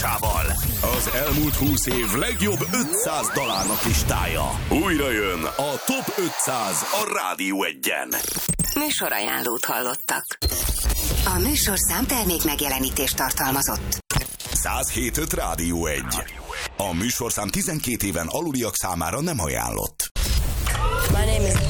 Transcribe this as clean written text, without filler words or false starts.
tudásával. Az elmúlt 20 év legjobb 500 dalának listája. Újra jön a Top 500 a Rádió Egyen. Műsorajánlót hallottak. A műsorszám termék megjelenítést tartalmazott. 107.5 Rádió 1. A műsorszám 12 éven aluliak számára nem ajánlott. My name is